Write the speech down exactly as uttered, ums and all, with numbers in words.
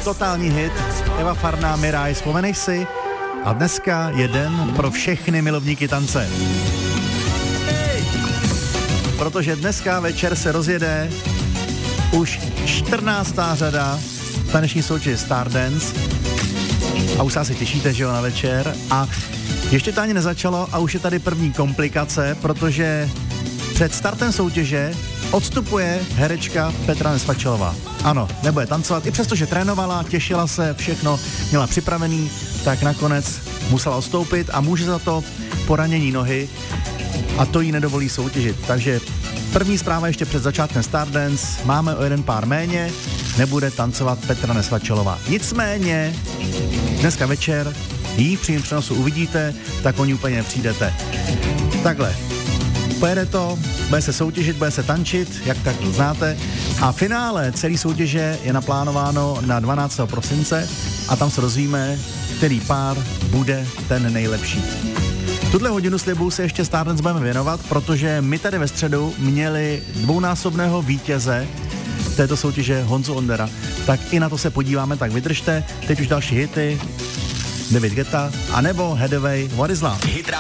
totální hit. Eva Farná, Miraj, vzpomeneš si? A dneska je den pro všechny milovníky tance. Protože dneska večer se rozjede už čtrnáctá řada taneční soutěže Stardance. A už se asi těšíte, že jo, na večer. A ještě to ani nezačalo a už je tady první komplikace, protože před startem soutěže odstupuje herečka Petra Nesvačilová. Ano, nebude tancovat, i přestože trénovala, těšila se, všechno měla připravený, tak nakonec musela odstoupit a může za to poranění nohy a to jí nedovolí soutěžit. Takže první zpráva ještě před začátkem Stardance, máme o jeden pár méně, nebude tancovat Petra Nesvačilová. Nicméně dneska večer jí v přímém přenosu uvidíte, tak o ní úplně nepřijdete. Takhle, pojede to, bude se soutěžit, bude se tančit, jak tak to znáte. A finále celé soutěže je naplánováno na dvanáctého prosince a tam se dozvíme, který pár bude ten nejlepší. Tuhle hodinu slibů se ještě Stardance budeme věnovat, protože my tady ve středu měli dvounásobného vítěze této soutěže Honzu Ondera. Tak i na to se podíváme, tak vydržte. Teď už další hity, David Guetta, anebo Hathaway, What is Love.